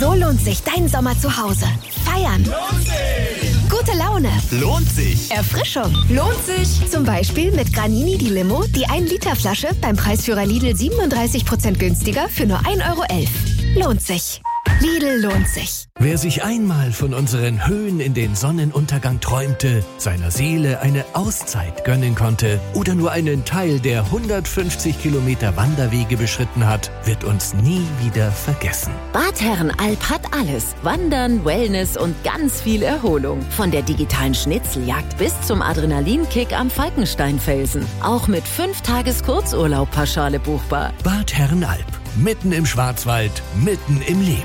So lohnt sich dein Sommer zu Hause. Feiern. Lohnt sich. Gute Laune. Lohnt sich. Erfrischung. Lohnt sich. Zum Beispiel mit Granini die Limo, die 1-Liter-Flasche beim Preisführer Lidl 37% günstiger für nur 1,11 €. Lohnt sich. Lidl lohnt sich. Wer sich einmal von unseren Höhen in den Sonnenuntergang träumte, seiner Seele eine Auszeit gönnen konnte oder nur einen Teil der 150 Kilometer Wanderwege beschritten hat, wird uns nie wieder vergessen. Bad Herrenalb hat alles. Wandern, Wellness und ganz viel Erholung. Von der digitalen Schnitzeljagd bis zum Adrenalinkick am Falkensteinfelsen. Auch mit 5 Tages Kurzurlaub pauschale buchbar. Bad Herrenalb. Mitten im Schwarzwald, mitten im Leben.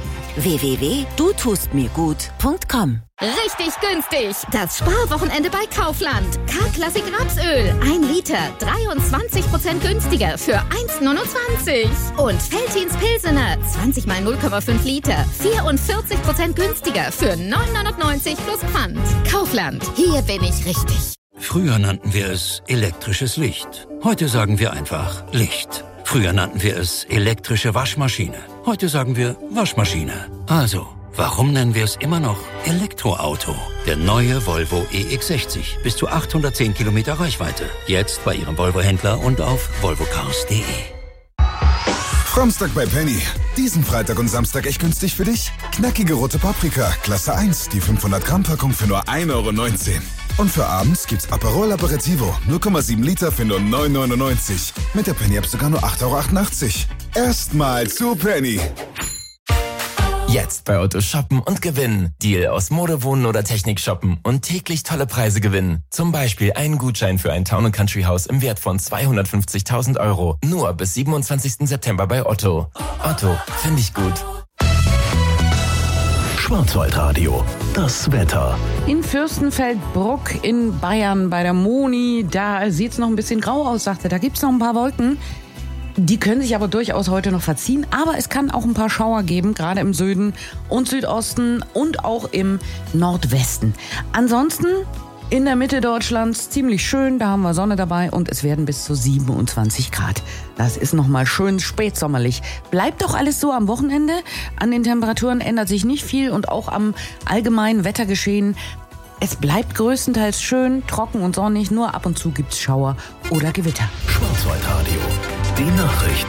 www.dutustmirgut.com. Richtig günstig. Das Sparwochenende bei Kaufland. K-Klassik Rapsöl. 1 Liter. 23% günstiger für 1,29. Und Veltins Pilsener. 20 mal 0,5 Liter. 44% günstiger für 9,99 plus Pfand. Kaufland. Hier bin ich richtig. Früher nannten wir es elektrisches Licht. Heute sagen wir einfach Licht. Früher nannten wir es elektrische Waschmaschine. Heute sagen wir Waschmaschine. Also, warum nennen wir es immer noch Elektroauto? Der neue Volvo EX60. Bis zu 810 Kilometer Reichweite. Jetzt bei Ihrem Volvo-Händler und auf volvocars.de. Samstag bei Penny. Diesen Freitag und Samstag echt günstig für dich? Knackige rote Paprika, Klasse 1, die 500 Gramm Packung für nur 1,19 €. Und für abends gibt's Aperol Aperitivo, 0,7 Liter für nur 9,99 €. Mit der Penny-App sogar nur 8,88 €. Erstmal zu Penny. Jetzt bei Otto shoppen und gewinnen. Deal aus Mode, Wohnen oder Technik shoppen und täglich tolle Preise gewinnen. Zum Beispiel einen Gutschein für ein Town & Country Haus im Wert von 250.000 €. Nur bis 27. September bei Otto. Otto, finde ich gut. Schwarzwaldradio. Das Wetter. In Fürstenfeldbruck in Bayern bei der Moni, da sieht es noch ein bisschen grau aus, sagte. Da gibt es noch ein paar Wolken. Die können sich aber durchaus heute noch verziehen. Aber es kann auch ein paar Schauer geben, gerade im Süden und Südosten und auch im Nordwesten. Ansonsten in der Mitte Deutschlands ziemlich schön. Da haben wir Sonne dabei und es werden bis zu 27 Grad. Das ist nochmal schön spätsommerlich. Bleibt doch alles so am Wochenende. An den Temperaturen ändert sich nicht viel und auch am allgemeinen Wettergeschehen. Es bleibt größtenteils schön, trocken und sonnig. Nur ab und zu gibt's Schauer oder Gewitter. Schwarzwaldradio. Die Nachrichten.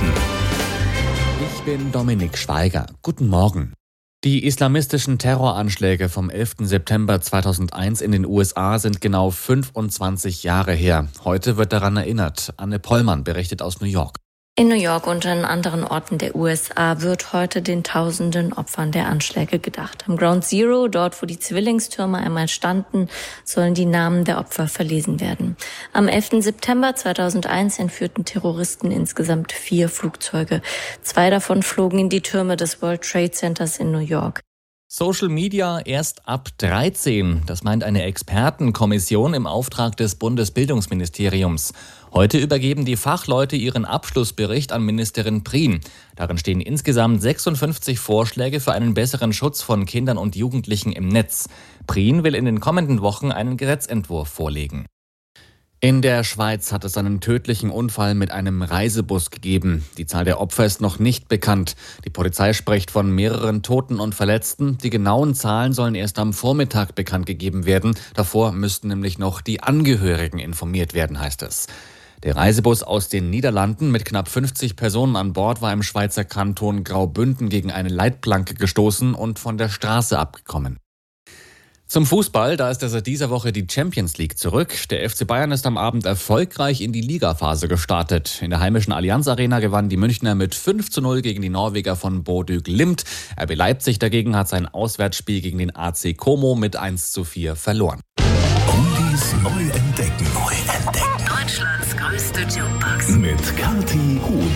Ich bin Dominik Schweiger. Guten Morgen. Die islamistischen Terroranschläge vom 11. September 2001 in den USA sind genau 25 Jahre her. Heute wird daran erinnert. Anne Pollmann berichtet aus New York. In New York und an anderen Orten der USA wird heute den tausenden Opfern der Anschläge gedacht. Am Ground Zero, dort wo die Zwillingstürme einmal standen, sollen die Namen der Opfer verlesen werden. Am 11. September 2001 entführten Terroristen insgesamt 4 Flugzeuge. 2 davon flogen in die Türme des World Trade Centers in New York. Social Media erst ab 13. Das meint eine Expertenkommission im Auftrag des Bundesbildungsministeriums. Heute übergeben die Fachleute ihren Abschlussbericht an Ministerin Prien. Darin stehen insgesamt 56 Vorschläge für einen besseren Schutz von Kindern und Jugendlichen im Netz. Prien will in den kommenden Wochen einen Gesetzentwurf vorlegen. In der Schweiz hat es einen tödlichen Unfall mit einem Reisebus gegeben. Die Zahl der Opfer ist noch nicht bekannt. Die Polizei spricht von mehreren Toten und Verletzten. Die genauen Zahlen sollen erst am Vormittag bekannt gegeben werden. Davor müssten nämlich noch die Angehörigen informiert werden, heißt es. Der Reisebus aus den Niederlanden mit knapp 50 Personen an Bord war im Schweizer Kanton Graubünden gegen eine Leitplanke gestoßen und von der Straße abgekommen. Zum Fußball, da ist seit dieser Woche die Champions League zurück. Der FC Bayern ist am Abend erfolgreich in die Ligaphase gestartet. In der heimischen Allianz Arena gewannen die Münchner mit 5:0 gegen die Norweger von Bodø Glimt. RB Leipzig dagegen hat sein Auswärtsspiel gegen den AC Como mit 1:4 verloren. Oldies neu entdecken. Deutschlands größte Jukebox. Mit Kathi Huhn.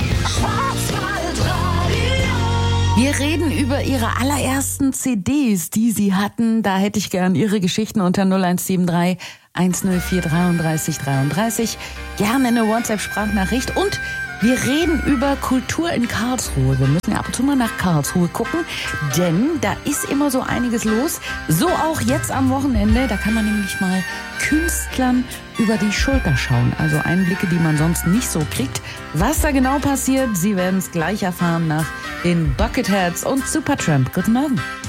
Wir reden über Ihre allerersten CDs, die Sie hatten. Da hätte ich gern Ihre Geschichten unter 0173 104 33 33. Gerne eine WhatsApp-Sprachnachricht und Wir reden über Kultur in Karlsruhe. Wir müssen ja ab und zu mal nach Karlsruhe gucken, denn da ist immer so einiges los. So auch jetzt am Wochenende. Da kann man nämlich mal Künstlern über die Schulter schauen. Also Einblicke, die man sonst nicht so kriegt. Was da genau passiert, Sie werden es gleich erfahren nach den Bucketheads und Supertramp. Guten Morgen.